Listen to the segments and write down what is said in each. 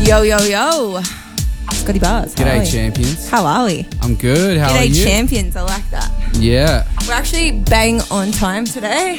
Yo, yo, yo. Scotty Bars. G'day, champions. How are we? I'm good. How are you? G'day, champions. I like that. Yeah. We're actually bang on time today.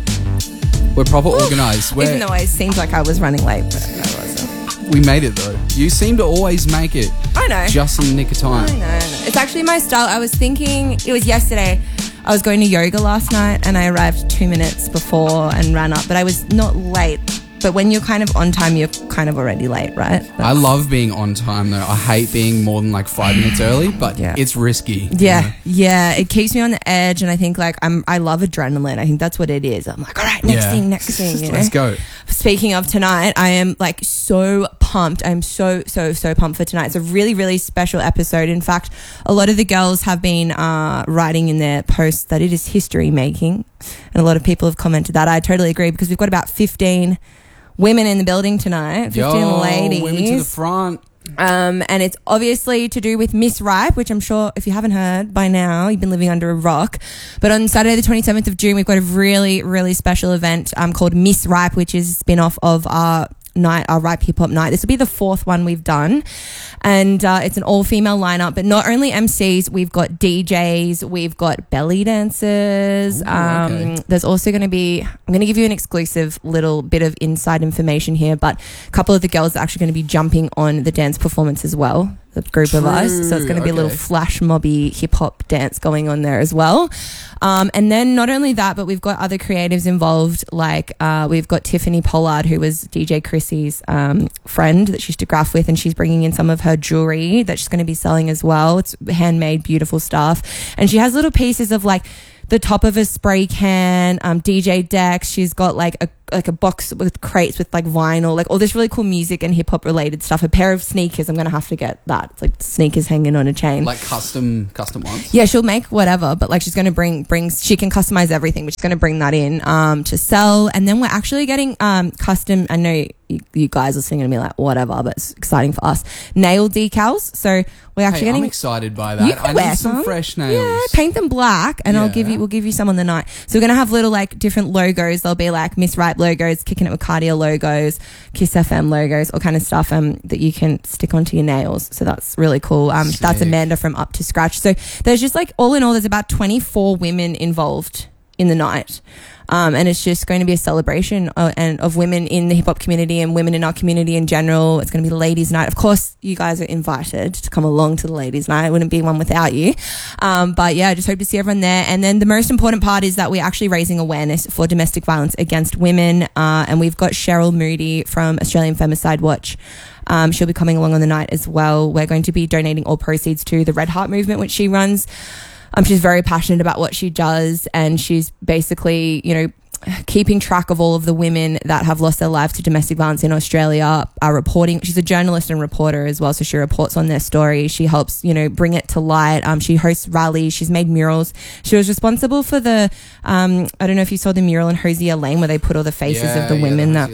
We're proper organised. Even though it seemed like I was running late, but no, I wasn't. We made it, though. You seem to always make it. I know. Just in the nick of time. I know. It's actually my style. I was thinking, it was yesterday. I was going to yoga last night and I arrived 2 minutes before and ran up, but I was not late. But when you're kind of on time, you're kind of already late, right? I love being on time, though. I hate being more than like 5 minutes early, but it's risky. Yeah, yeah. It keeps me on the edge, and I think like I love adrenaline. I think that's what it is. I'm like, all right, next thing. You know? Let's go. Speaking of tonight, I am like so pumped. I'm so pumped for tonight. It's a really, really special episode. In fact, a lot of the girls have been writing in their posts that it is history making, and a lot of people have commented that. I totally agree because we've got about 15 women in the building tonight, 15 ladies. Women to the front. And it's obviously to do with Miss Ripe, which I'm sure if you haven't heard by now, you've been living under a rock. But on Saturday, the 27th of June, we've got a really, really special event called Miss Ripe, which is a spin-off of our Ripe Hip Hop Night. This will be the fourth one we've done. And it's an all-female lineup. But not only MCs, we've got DJs, we've got belly dancers. Ooh, okay. There's also going to be, I'm going to give you an exclusive little bit of inside information here, but a couple of the girls are actually going to be jumping on the dance performance as well. The group of us. So it's going to be a little flash mobby hip hop dance going on there as well. And then not only that, but we've got other creatives involved. Like we've got Tiffany Pollard, who was DJ Chrissy's friend that she used to graph with, and she's bringing in some of her jewelry that she's going to be selling as well. It's handmade, beautiful stuff. And she has little pieces of like the top of a spray can, DJ decks. She's got like a box with crates with like vinyl, like all this really cool music and hip hop related stuff. A pair of sneakers. I'm going to have to get that. It's like sneakers hanging on a chain. Like custom ones? Yeah, she'll make whatever, but like she's going to bring, she can customize everything, but she's going to bring that in to sell. And then we're actually getting custom, I know you guys are singing to me like whatever, but it's exciting for us. Nail decals. So we're actually getting. I'm excited by that. I need some fresh nails. Yeah, paint them black, and we'll give you some on the night. So we're gonna have little like different logos. There'll be like Miss Ripe logos, Kicking It with Cardia logos, Kiss FM logos, all kind of stuff that you can stick onto your nails. So that's really cool. That's Amanda from Up to Scratch. So there's just like all in all, there's about 24 women involved in the night. And it's just going to be a celebration of women in the hip hop community and women in our community in general. It's going to be the ladies' night. Of course, you guys are invited to come along to the ladies' night. It wouldn't be one without you. But yeah, I just hope to see everyone there. And then the most important part is that we're actually raising awareness for domestic violence against women. And we've got Cheryl Moody from Australian Femicide Watch. She'll be coming along on the night as well. We're going to be donating all proceeds to the Red Heart movement, which she runs. She's very passionate about what she does, and she's basically, keeping track of all of the women that have lost their lives to domestic violence in Australia, are reporting. She's a journalist and reporter as well, so she reports on their story. She helps, bring it to light. She hosts rallies. She's made murals. She was responsible for the, I don't know if you saw the mural in Hosier Lane where they put all the faces of the women that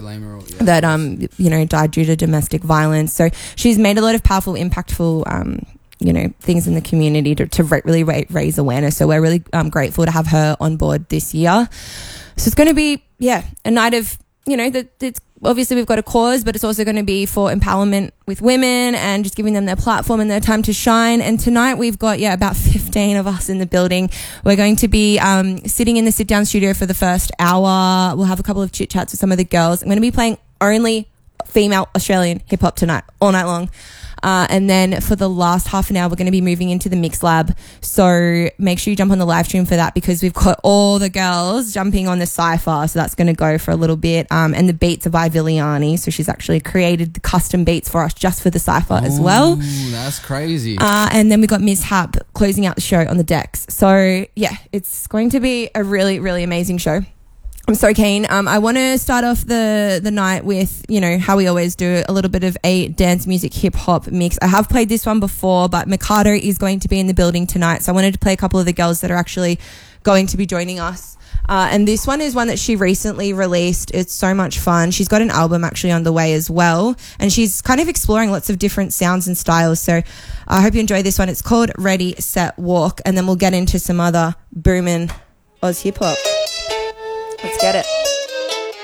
died due to domestic violence. So she's made a lot of powerful, impactful, things in the community to really raise awareness. So we're really grateful to have her on board this year. So it's going to be, a night of, it's obviously we've got a cause, but it's also going to be for empowerment with women and just giving them their platform and their time to shine. And tonight we've got, about 15 of us in the building. We're going to be sitting in the sit-down studio for the first hour. We'll have a couple of chit-chats with some of the girls. I'm going to be playing only female Australian hip-hop tonight, all night long. And then for the last half an hour, we're going to be moving into the Mix Lab. So make sure you jump on the live stream for that, because we've got all the girls jumping on the cypher. So that's going to go for a little bit. And the beats are by Viliani. So she's actually created the custom beats for us just for the cypher as well. That's crazy. And then we got Miss Hap closing out the show on the decks. So yeah, it's going to be a really, really amazing show. I'm so keen. I want to start off the night with, how we always do, a little bit of a dance music hip hop mix. I have played this one before, but Mikado is going to be in the building tonight. So I wanted to play a couple of the girls that are actually going to be joining us. And this one is one that she recently released. It's so much fun. She's got an album actually on the way as well. And she's kind of exploring lots of different sounds and styles. So I hope you enjoy this one. It's called Ready, Set, Walk. And then we'll get into some other booming Oz hip hop. Let's get it.